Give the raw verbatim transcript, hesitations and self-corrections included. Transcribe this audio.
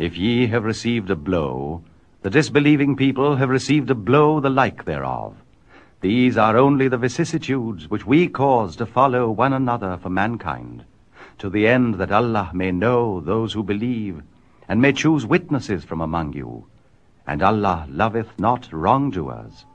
If ye have received a blow, the disbelieving people have received a blow the like thereof. These are only the vicissitudes which we cause to follow one another for mankind, to the end that Allah may know those who believe, and may choose witnesses from among you. And Allah loveth not wrongdoers.